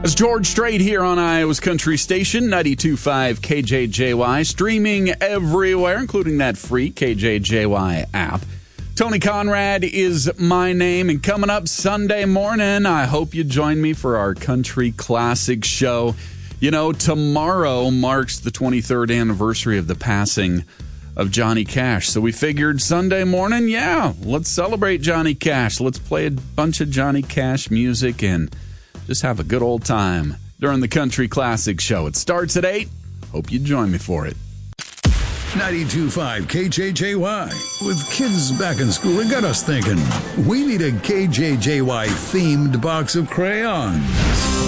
It's George Strait here on Iowa's Country Station, 92.5 KJJY, streaming everywhere, including that free KJJY app. Tony Conrad is my name, and coming up Sunday morning, I hope you join me for our Country Classic show. You know, tomorrow marks the 23rd anniversary of the passing of Johnny Cash, so we figured Sunday morning, let's celebrate Johnny Cash. Let's play a bunch of Johnny Cash music and just have a good old time during the Country Classic show. It starts at 8. Hope you join me for it. 92.5 KJJY. With kids back in school, it got us thinking, we need a KJJY-themed box of crayons.